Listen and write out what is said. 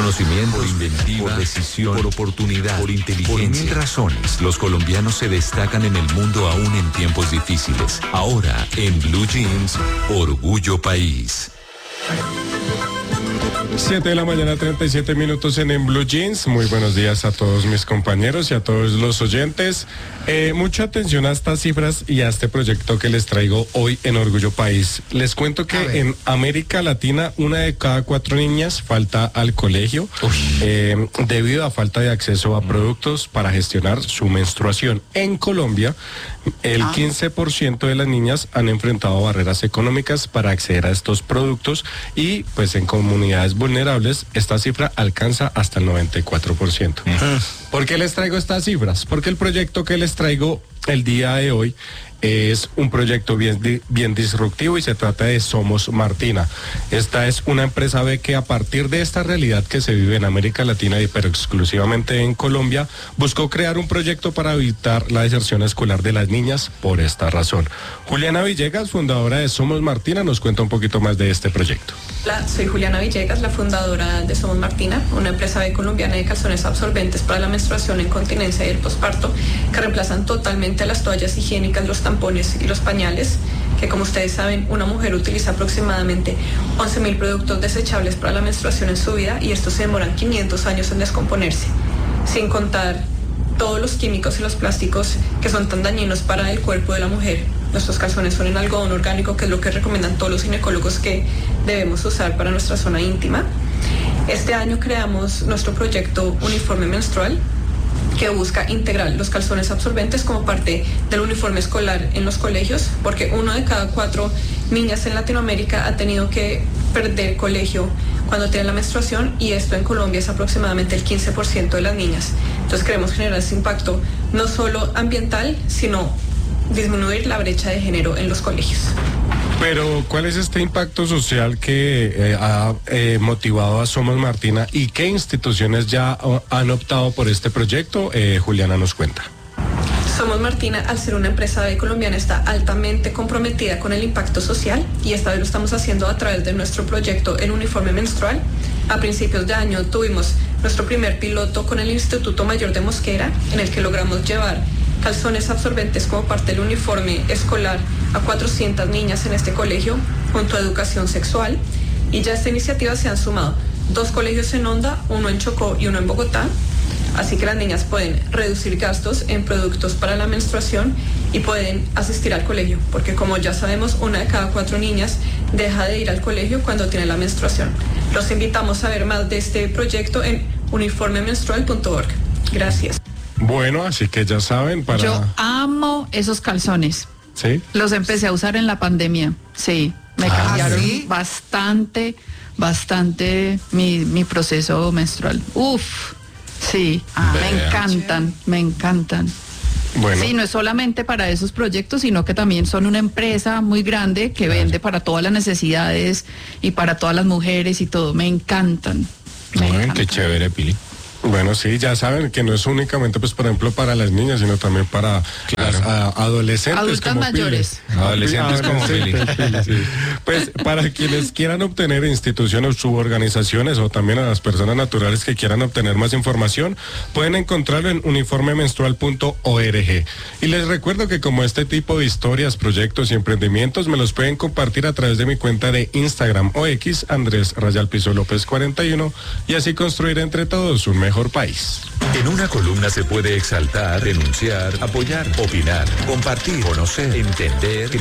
conocimiento, por inventiva, por decisión, por oportunidad, por inteligencia. Por 1000 razones, los colombianos se destacan en el mundo aún en tiempos difíciles. Ahora, en Blue Jeans, Orgullo País. 7 de la mañana, 37 minutos en Blue Jeans. Muy buenos días a todos mis compañeros y a todos los oyentes. Mucha atención a estas cifras y a este proyecto que les traigo hoy en Orgullo País. Les cuento que en América Latina, 1 de cada 4 niñas falta al colegio debido a falta de acceso a productos para gestionar su menstruación. En Colombia, el 15% de las niñas han enfrentado barreras económicas para acceder a estos productos y pues en comunidades vulnerables esta cifra alcanza hasta el 94%. ¿Por qué les traigo estas cifras? Porque el proyecto que les traigo el día de hoy es un proyecto bien disruptivo y se trata de Somos Martina. Esta es una empresa B que a partir de esta realidad que se vive en América Latina pero exclusivamente en Colombia, buscó crear un proyecto para evitar la deserción escolar de las niñas por esta razón. Juliana Villegas, fundadora de Somos Martina, nos cuenta un poquito más de este proyecto. Hola, soy Juliana Villegas, la fundadora de Somos Martina, una empresa B colombiana de calzones absorbentes para la menstruación, incontinencia y el posparto, que reemplazan totalmente las toallas higiénicas, los tampones y los pañales, que como ustedes saben, una mujer utiliza aproximadamente 11.000 productos desechables para la menstruación en su vida y estos se demoran 500 años en descomponerse, sin contar todos los químicos y los plásticos que son tan dañinos para el cuerpo de la mujer. Nuestros calzones son en algodón orgánico, que es lo que recomiendan todos los ginecólogos que debemos usar para nuestra zona íntima. Este año creamos nuestro proyecto Uniforme Menstrual, que busca integrar los calzones absorbentes como parte del uniforme escolar en los colegios, porque 1 de cada 4 niñas en Latinoamérica ha tenido que perder colegio cuando tienen la menstruación, y esto en Colombia es aproximadamente el 15% de las niñas. Entonces queremos generar ese impacto no solo ambiental, sino disminuir la brecha de género en los colegios. Pero, ¿cuál es este impacto social que ha motivado a Somos Martina y qué instituciones ya han optado por este proyecto? Juliana nos cuenta. Somos Martina, al ser una empresa B colombiana, está altamente comprometida con el impacto social y esta vez lo estamos haciendo a través de nuestro proyecto El Uniforme Menstrual. A principios de año tuvimos nuestro primer piloto con el Instituto Mayor de Mosquera, en el que logramos llevar calzones absorbentes como parte del uniforme escolar a 400 niñas en este colegio, junto a educación sexual, y ya a esta iniciativa se han sumado 2 colegios en Honda, 1 en Chocó y 1 en Bogotá, así que las niñas pueden reducir gastos en productos para la menstruación y pueden asistir al colegio, porque como ya sabemos, 1 de cada 4 niñas deja de ir al colegio cuando tiene la menstruación. Los invitamos a ver más de este proyecto en uniformemenstrual.org. Gracias. Bueno, así que ya saben, Yo amo esos calzones. ¿Sí? Los empecé a usar en la pandemia. Sí, me cambiaron bastante mi proceso menstrual. Sí, me encantan. Bueno. Sí, no es solamente para esos proyectos, sino que también son una empresa muy grande que vende para todas las necesidades y para todas las mujeres y todo. Me encantan. Qué chévere, Pili. Bueno, sí, ya saben que no es únicamente, pues, por ejemplo, para las niñas, sino también para las adolescentes. Adultas como mayores. Adolescentes como Pili. Sí. Pues, para quienes quieran obtener instituciones o suborganizaciones o también a las personas naturales que quieran obtener más información, pueden encontrarlo en uniformemenstrual.org. Y les recuerdo que como este tipo de historias, proyectos y emprendimientos me los pueden compartir a través de mi cuenta de Instagram o X, Andrés_López 41, y así construir entre todos un mejor país. En una columna se puede exaltar, denunciar, apoyar, opinar, compartir, conocer, entender,